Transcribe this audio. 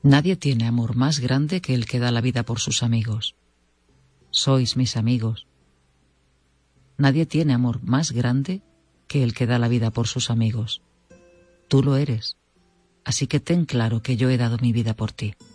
Nadie tiene amor más grande que el que da la vida por sus amigos. Sois mis amigos. Nadie tiene amor más grande que el que da la vida por sus amigos. Tú lo eres, así que ten claro que yo he dado mi vida por ti.